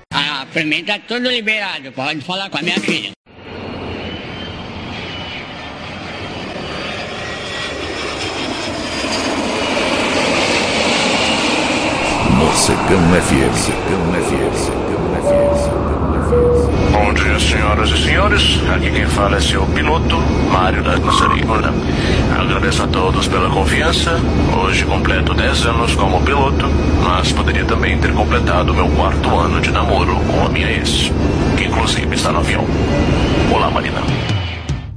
Ah, pra mim tá tudo liberado, pode falar com a minha filha. Mocegão FM. Bom dia, senhoras e senhores. Aqui quem fala é seu piloto, Mário da Caçaricola. Agradeço a todos pela confiança. Hoje completo 10 anos como piloto, mas poderia também ter completado meu 4º ano de namoro com a minha ex, que inclusive está no avião. Olá, Marina.